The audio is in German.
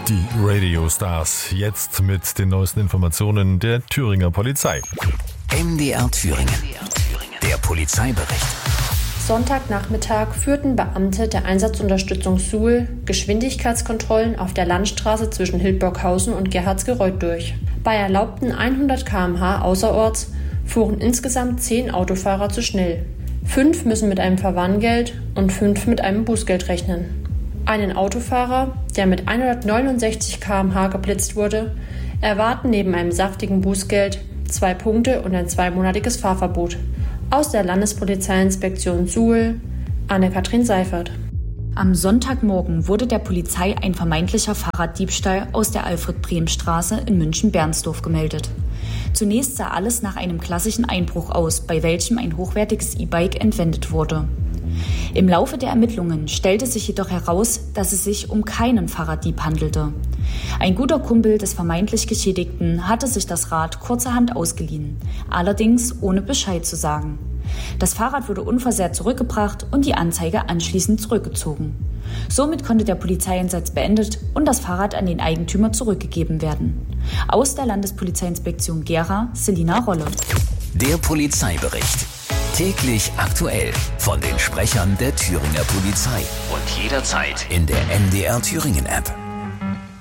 Die Radio Stars, jetzt mit den neuesten Informationen der Thüringer Polizei. MDR Thüringen. Der Polizeibericht. Sonntagnachmittag führten Beamte der Einsatzunterstützung Suhl Geschwindigkeitskontrollen auf der Landstraße zwischen Hildburghausen und Gerhardsgereuth durch. Bei erlaubten 100 km/h außerorts fuhren insgesamt 10 Autofahrer zu schnell. 5 müssen mit einem Verwarngeld und 5 mit einem Bußgeld rechnen. Einen Autofahrer, der mit 169 km/h geblitzt wurde, erwarten neben einem saftigen Bußgeld 2 Punkte und ein 2-monatiges Fahrverbot. Aus der Landespolizeiinspektion Suhl, Anne-Kathrin Seifert. Am Sonntagmorgen wurde der Polizei ein vermeintlicher Fahrraddiebstahl aus der Alfred-Brehm-Straße in München-Bernsdorf gemeldet. Zunächst sah alles nach einem klassischen Einbruch aus, bei welchem ein hochwertiges E-Bike entwendet wurde. Im Laufe der Ermittlungen stellte sich jedoch heraus, dass es sich um keinen Fahrraddieb handelte. Ein guter Kumpel des vermeintlich Geschädigten hatte sich das Rad kurzerhand ausgeliehen, allerdings ohne Bescheid zu sagen. Das Fahrrad wurde unversehrt zurückgebracht und die Anzeige anschließend zurückgezogen. Somit konnte der Polizeieinsatz beendet und das Fahrrad an den Eigentümer zurückgegeben werden. Aus der Landespolizeiinspektion Gera, Selina Rolle. Der Polizeibericht. Täglich aktuell von den Sprechern der Thüringer Polizei und jederzeit in der MDR Thüringen App.